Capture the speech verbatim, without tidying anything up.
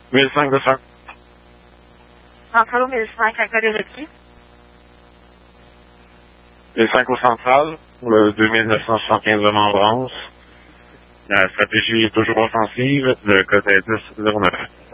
mille cinq deux cents. Centrale au mille cinq, un code est requis. mille cinq au central, pour le deux mille neuf cent soixante-quinze de Membrance. La stratégie est toujours offensive, le code est dix zéro neuf.